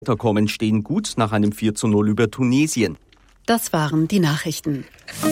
Kommen stehen gut nach einem 4:0 über Tunesien. Das waren die Nachrichten.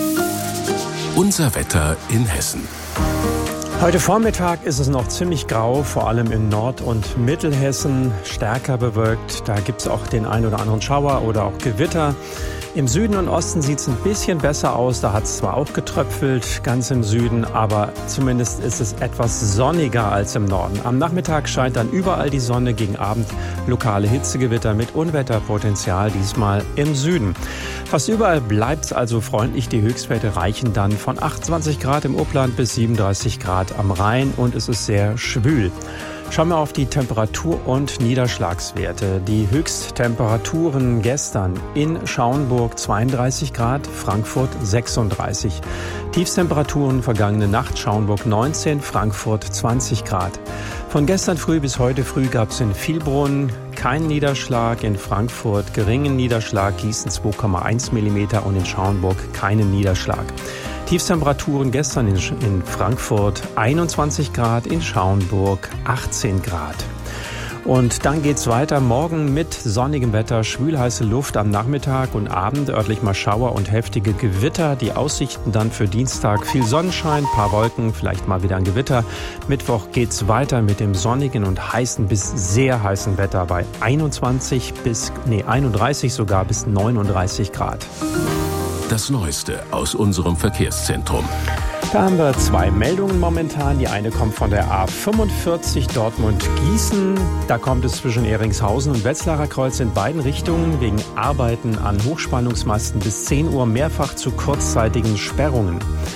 Unser Wetter in Hessen. Heute Vormittag ist es noch ziemlich grau, vor allem in Nord- und Mittelhessen, stärker bewölkt. Da gibt es auch den ein oder anderen Schauer oder auch Gewitter. Im Süden und Osten sieht es ein bisschen besser aus. Da hat es zwar auch getröpfelt, ganz im Süden, aber zumindest ist es etwas sonniger als im Norden. Am Nachmittag scheint dann überall die Sonne, gegen Abend lokale Hitzegewitter mit Unwetterpotenzial, diesmal im Süden. Fast überall bleibt es also freundlich. Die Höchstwerte reichen dann von 28 Grad im Upland bis 37 Grad am Rhein und es ist sehr schwül. Schauen wir auf die Temperatur- und Niederschlagswerte. Die Höchsttemperaturen gestern in Schauenburg 32 Grad, Frankfurt 36. Tiefstemperaturen vergangene Nacht Schauenburg 19, Frankfurt 20 Grad. Von gestern früh bis heute früh gab es in Vielbrunn keinen Niederschlag, in Frankfurt geringen Niederschlag, Gießen 2,1 mm und in Schauenburg keinen Niederschlag. Tiefstemperaturen gestern in Frankfurt 21 Grad, in Schauenburg 18 Grad. Und dann geht's weiter morgen mit sonnigem Wetter, schwülheiße Luft am Nachmittag und Abend, örtlich mal Schauer und heftige Gewitter. Die Aussichten dann für Dienstag: viel Sonnenschein, paar Wolken, vielleicht mal wieder ein Gewitter. Mittwoch geht's weiter mit dem sonnigen und heißen bis sehr heißen Wetter bei 31 sogar bis 39 Grad. Das Neueste aus unserem Verkehrszentrum. Da haben wir zwei Meldungen momentan. Die eine kommt von der A45 Dortmund-Gießen. Da kommt es zwischen Ehringshausen und Wetzlarer Kreuz in beiden Richtungen wegen Arbeiten an Hochspannungsmasten bis 10 Uhr mehrfach zu kurzzeitigen Sperrungen.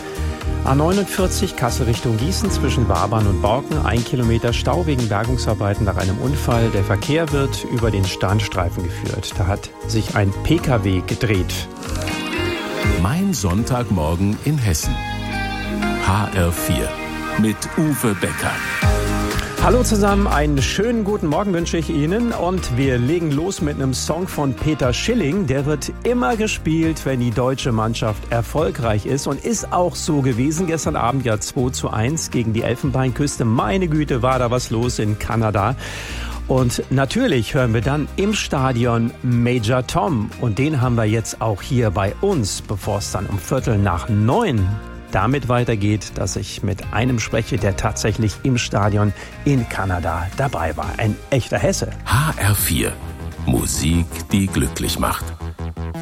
A49 Kassel Richtung Gießen zwischen Wabern und Borken, 1 Kilometer Stau wegen Bergungsarbeiten nach einem Unfall. Der Verkehr wird über den Standstreifen geführt. Da hat sich ein PKW gedreht. Mein Sonntagmorgen in Hessen. HR4 mit Uwe Becker. Hallo zusammen, einen schönen guten Morgen wünsche ich Ihnen und wir legen los mit einem Song von Peter Schilling. Der wird immer gespielt, wenn die deutsche Mannschaft erfolgreich ist und ist auch so gewesen. Gestern Abend ja 2:1 gegen die Elfenbeinküste. Meine Güte, war da was los in Kanada. Und natürlich hören wir dann im Stadion Major Tom. Und den haben wir jetzt auch hier bei uns, bevor es dann um 8:45 damit weitergeht, dass ich mit einem spreche, der tatsächlich im Stadion in Kanada dabei war. Ein echter Hesse. HR4. Musik, die glücklich macht.